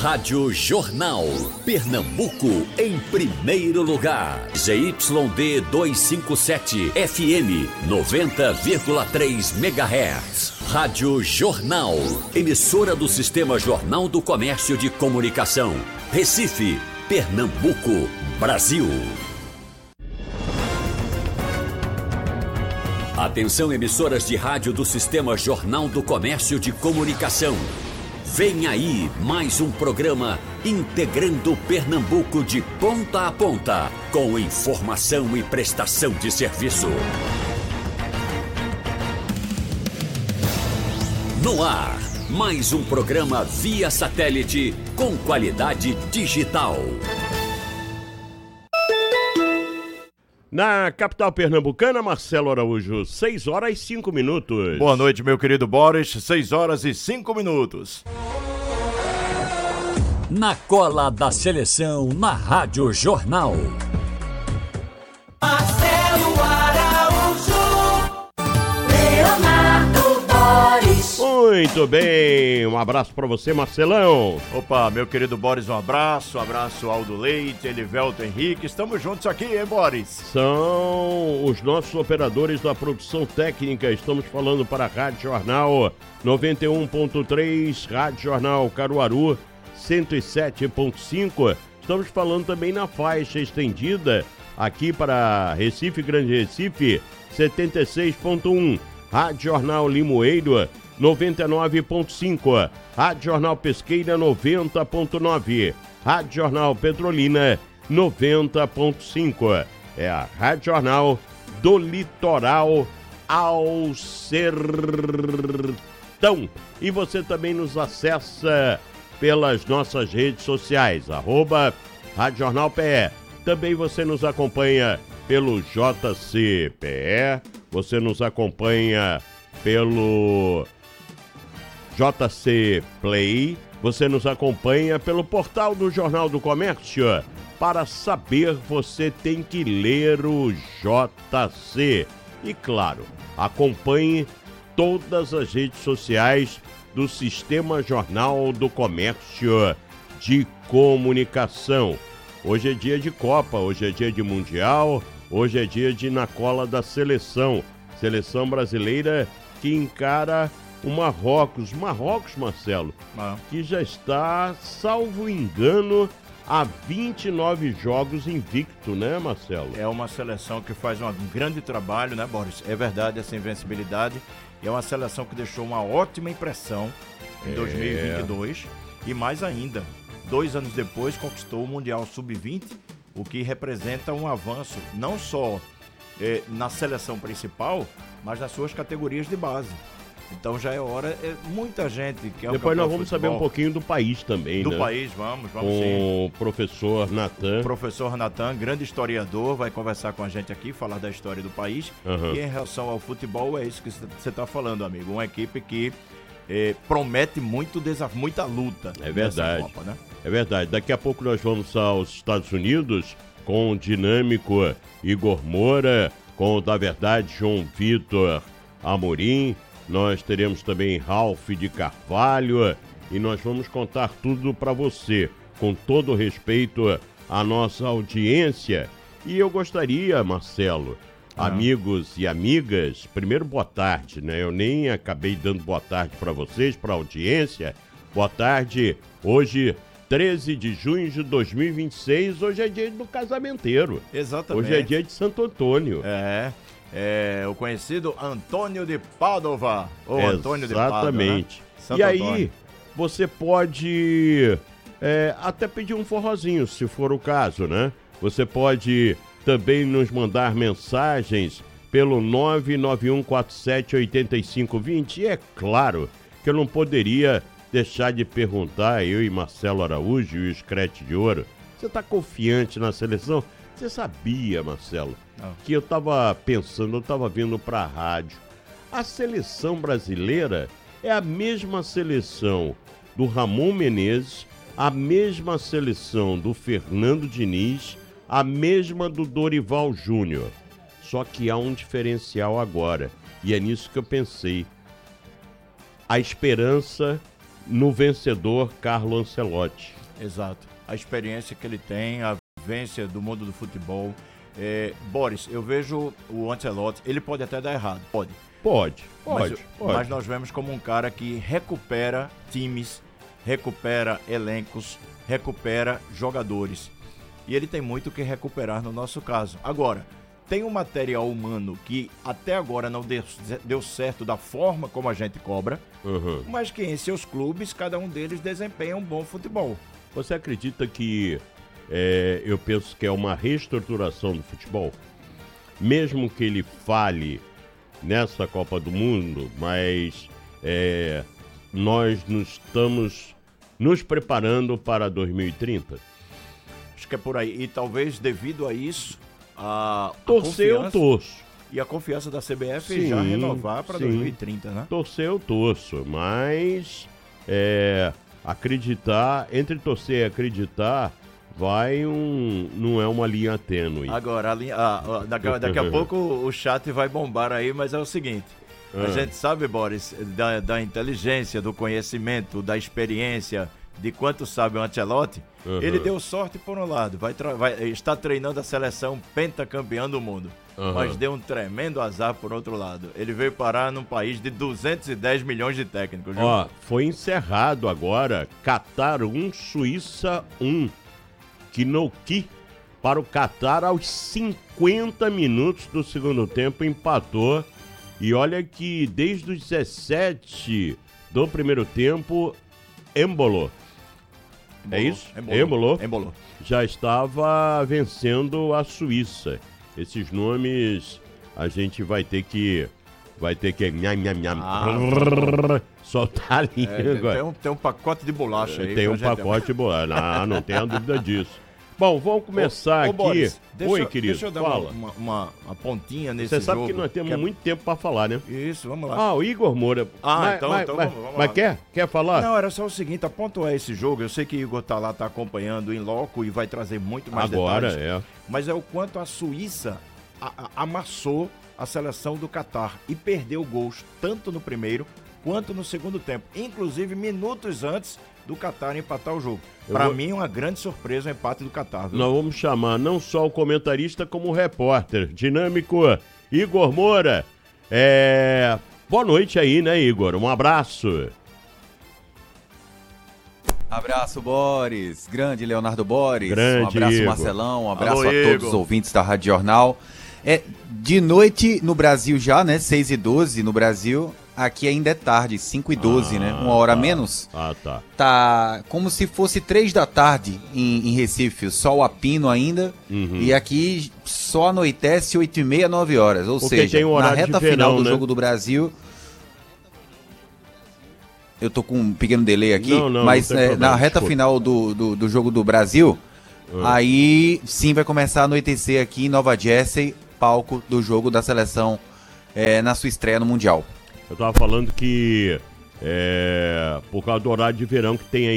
Rádio Jornal. Pernambuco em primeiro lugar. ZYD 257 FM 90,3 MHz. Rádio Jornal. Emissora do Sistema Jornal do Comércio de Comunicação. Recife, Pernambuco, Brasil. Atenção, emissoras de rádio do Sistema Jornal do Comércio de Comunicação. Vem aí mais um programa integrando Pernambuco de ponta a ponta, com informação e prestação de serviço. No ar, mais um programa via satélite com qualidade digital. Na capital pernambucana, Marcelo Araújo, 6h05. Boa noite, meu querido Boris, 6h05. Na cola da seleção, na Rádio Jornal. Marcelo Araújo, Leonardo Boris. Muito bem, um abraço pra você, Marcelão. Opa, meu querido Boris, um abraço Aldo Leite, Elivelto Henrique, estamos juntos aqui, hein, Boris? São os nossos operadores da produção técnica, estamos falando para a Rádio Jornal 91.3, Rádio Jornal Caruaru 107.5, estamos falando também na faixa estendida aqui para Recife, Grande Recife 76.1, Rádio Jornal Limoeiro 99.5, Rádio Jornal Pesqueira 90.9, Rádio Jornal Petrolina 90.5. É a Rádio Jornal do Litoral ao Sertão. E você também nos acessa pelas nossas redes sociais, @Rádio Jornal PE. Também você nos acompanha pelo JCPE, você nos acompanha pelo JC Play, você nos acompanha pelo portal do Jornal do Comércio. Para saber, você tem que ler o JC. E claro, acompanhe todas as redes sociais do Sistema Jornal do Comércio de Comunicação. Hoje é dia de Copa, hoje é dia de Mundial, hoje é dia de na cola da seleção. Seleção brasileira que encara o Marrocos, Marcelo, que já está, salvo engano, há 29 jogos invicto, né, Marcelo? É uma seleção que faz um grande trabalho, né, Boris? É verdade, essa invencibilidade. É uma seleção que deixou uma ótima impressão em 2022 e mais ainda, 2 anos depois conquistou o Mundial Sub-20, o que representa um avanço não só na seleção principal, mas nas suas categorias de base. Então já é hora, muita gente que é. Depois nós vamos saber um pouquinho do país também, do né? país, vamos com sim. O professor Natan. Professor Natan, grande historiador, vai conversar com a gente aqui, falar da história do país. Uhum. E em relação ao futebol, é isso que você está falando, amigo. Uma equipe que promete muita luta. É verdade. Copa, né? É verdade. Daqui a pouco nós vamos aos Estados Unidos com o dinâmico Igor Moura, com o da verdade João Vitor Amorim. Nós teremos também Ralph de Carvalho e nós vamos contar tudo para você, com todo respeito à nossa audiência. E eu gostaria, Marcelo, amigos e amigas, primeiro boa tarde, né? Eu nem acabei dando boa tarde para vocês, para a audiência. Boa tarde, hoje 13 de junho de 2026, hoje é dia do casamenteiro. Exatamente. Hoje é dia de Santo Antônio. É o conhecido Antônio de Pádua, ou Antônio de Pádua, exatamente. Né? E aí, você pode até pedir um forrozinho, se for o caso, né? Você pode também nos mandar mensagens pelo 991478520. E é claro que eu não poderia deixar de perguntar, eu e Marcelo Araújo e o Screte de Ouro, você tá confiante na seleção? Você sabia, Marcelo, que eu tava pensando, eu tava vindo pra rádio. A seleção brasileira é a mesma seleção do Ramon Menezes, a mesma seleção do Fernando Diniz, a mesma do Dorival Júnior. Só que há um diferencial agora, e é nisso que eu pensei. A esperança no vencedor Carlo Ancelotti. Exato. A experiência que ele tem, a vivência do mundo do futebol. Boris, eu vejo o Ancelotti, ele pode até dar errado. Pode. Mas nós vemos como um cara que recupera times, recupera elencos, recupera jogadores. E ele tem muito que recuperar no nosso caso. Agora, tem um material humano que até agora não deu certo da forma como a gente cobra, mas que em seus clubes, cada um deles desempenha um bom futebol. Você acredita que eu penso que é uma reestruturação do futebol? Mesmo que ele falhe nessa Copa do Mundo, mas nós estamos nos preparando para 2030? Acho que é por aí. E talvez devido a isso, torcer eu torço. E a confiança da CBF já renovar para 2030, né? Torcer eu torço, mas acreditar, entre torcer e acreditar, não é uma linha tênue. Agora, daqui a pouco o chat vai bombar aí, mas é o seguinte, a gente sabe, Boris, da inteligência, do conhecimento, da experiência, de quanto sabe o Ancelotti, ele deu sorte por um lado, está treinando a seleção pentacampeã do mundo, mas deu um tremendo azar por outro lado. Ele veio parar num país de 210 milhões de técnicos. Viu? Foi encerrado agora, Qatar 1, Suíça 1. Kinoki para o Qatar aos 50 minutos do segundo tempo, empatou. E olha que desde os 17 do primeiro tempo, embolou. É isso? Embolou. Já estava vencendo a Suíça. Esses nomes a gente vai ter que soltar a língua. Tem um pacote de bolacha aí. Tem um pacote de bolacha. Não tenha dúvida disso. Bom, vamos começar aqui. Boris, Oi, querido, deixa eu dar fala. uma pontinha nesse jogo. Você sabe que nós temos muito tempo para falar, né? Isso, vamos lá. O Igor Moura. Então vamos lá. Quer falar? Não, era só o seguinte, pontuar esse jogo. Eu sei que o Igor tá acompanhando em loco e vai trazer muito mais detalhes. Mas é o quanto a Suíça amassou a seleção do Qatar e perdeu gols tanto no primeiro quanto no segundo tempo. Inclusive, minutos antes do Qatar empatar o jogo. Para mim, uma grande surpresa o empate do Qatar. Viu? Nós vamos chamar não só o comentarista, como o repórter dinâmico Igor Moura. Boa noite aí, né, Igor? Um abraço. Abraço, Boris. Grande Leonardo Boris. Grande um abraço, Igor. Marcelão. Um abraço Alô, a todos Igor. os ouvintes da Rádio Jornal. De noite no Brasil já, né? 6h12 no Brasil. Aqui ainda é tarde, 5h12, né? Uma hora a menos. Tá. Tá como se fosse 3 da tarde em Recife. O sol a pino ainda. E aqui só anoitece 8h30, 9 horas. Ou Porque seja, tem um horário na reta de verão, final do né? jogo do Brasil... Eu tô com um pequeno delay aqui, Não mas tem problema, na reta desculpa. final do jogo do Brasil, aí sim vai começar a anoitecer aqui em Nova Jersey, palco do jogo da seleção na sua estreia no Mundial. Eu tava falando que por causa do horário de verão que tem aí